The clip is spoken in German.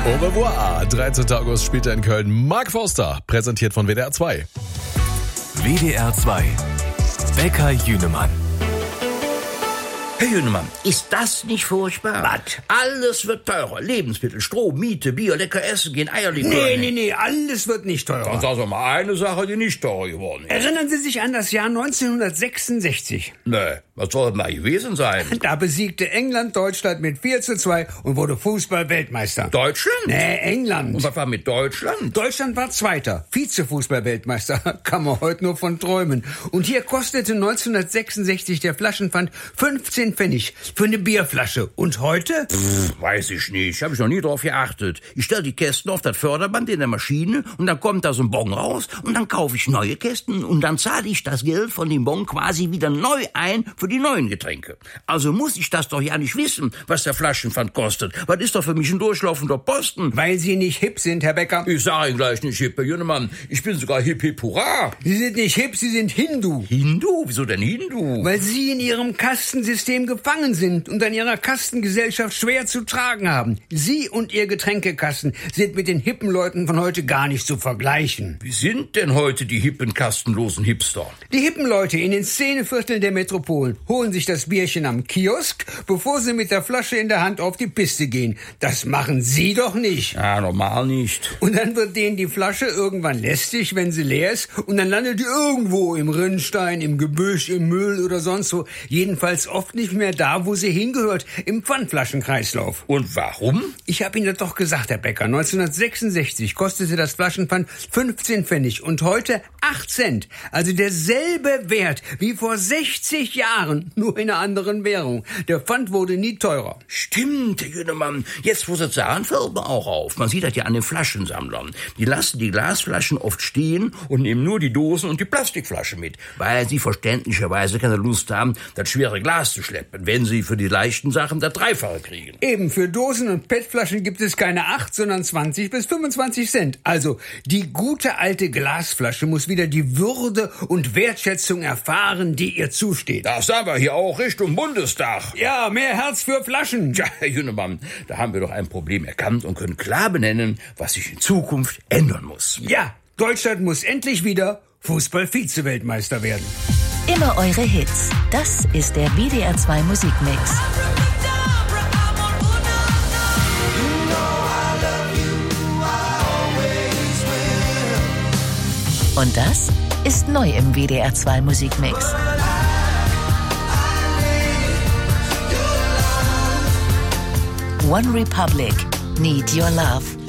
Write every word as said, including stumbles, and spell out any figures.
Au revoir. dreizehnten August später in Köln. Mark Forster, präsentiert von W D R zwei. W D R zwei. Bäcker Jünemann. Herr Jünemann, ist das nicht furchtbar? Was? Alles wird teurer. Lebensmittel, Strom, Miete, Bier, lecker essen gehen, Eierlikör. Nee, nee, nee, alles wird nicht teurer. Dann sagen Sie mal eine Sache, die nicht teurer geworden ist. Erinnern Sie sich an das Jahr neunzehnhundertsechsundsechzig? Nee, was soll denn da gewesen sein? Da besiegte England Deutschland mit vier zu zwei und wurde Fußball-Weltmeister. Deutschland? Nee, England. Und was war mit Deutschland? Deutschland war Zweiter, Vize-Fußball-Weltmeister. Kann man heute nur von träumen. Und hier kostete neunzehnhundertsechsundsechzig der Flaschenpfand fünfzehn Pfennig für eine Bierflasche. Und heute? Pff, weiß ich nicht, habe ich noch nie drauf geachtet. Ich stelle die Kästen auf das Förderband in der Maschine und dann kommt da so ein Bon raus und dann kaufe ich neue Kästen und dann zahle ich das Geld von dem Bon quasi wieder neu ein für die neuen Getränke. Also muss ich das doch ja nicht wissen, was der Flaschenpfand kostet. Was ist doch für mich ein durchlaufender Posten? Weil Sie nicht hip sind, Herr Bäcker. Ich sage Ihnen gleich nicht hip, Herr Jünemann. Ich bin sogar hip hip hurra. Sie sind nicht hip, Sie sind Hindu. Hindu? Wieso denn Hindu? Weil Sie in Ihrem Kastensystem gefangen sind und an Ihrer Kastengesellschaft schwer zu tragen haben. Sie und Ihr Getränkekasten sind mit den hippen Leuten von heute gar nicht zu vergleichen. Wie sind denn heute die hippen, kastenlosen Hipster? Die hippen Leute in den Szenevierteln der Metropolen holen sich das Bierchen am Kiosk, bevor sie mit der Flasche in der Hand auf die Piste gehen. Das machen Sie doch nicht. Ja, normal nicht. Und dann wird denen die Flasche irgendwann lästig, wenn sie leer ist, und dann landet die irgendwo im Rinnstein, im Gebüsch, im Müll oder sonst wo. Jedenfalls oft nicht mehr da, wo sie hingehört, im Pfandflaschenkreislauf. Und warum? Ich habe Ihnen das doch gesagt, Herr Bäcker. neunzehnhundertsechsundsechzig kostete das Flaschenpfand fünfzehn Pfennig und heute acht Cent. Also derselbe Wert wie vor sechzig Jahren, nur in einer anderen Währung. Der Pfand wurde nie teurer. Stimmt, Herr Jünemann. Jetzt, wo Sie sagen, fällt mir auch auf. Man sieht das ja an den Flaschensammlern. Die lassen die Glasflaschen oft stehen und nehmen nur die Dosen und die Plastikflasche mit, weil sie verständlicherweise keine Lust haben, das schwere Glas zu schleppen, wenn sie für die leichten Sachen das Dreifache kriegen. Eben, für Dosen und P E T-Flaschen gibt es keine acht, sondern zwanzig bis fünfundzwanzig Cent. Also, die gute alte Glasflasche muss wieder die Würde und Wertschätzung erfahren, die ihr zusteht. Das sagen wir hier auch Richtung Bundestag. Ja, mehr Herz für Flaschen. Tja, Herr Jünemann, da haben wir doch ein Problem erkannt und können klar benennen, was sich in Zukunft ändern muss. Ja, Deutschland muss endlich wieder Fußball-Vize-Weltmeister werden. Immer eure Hits. Das ist der W D R zwei Musikmix. Und das ist neu im W D R zwei Musikmix. One Republic, Need Your Love.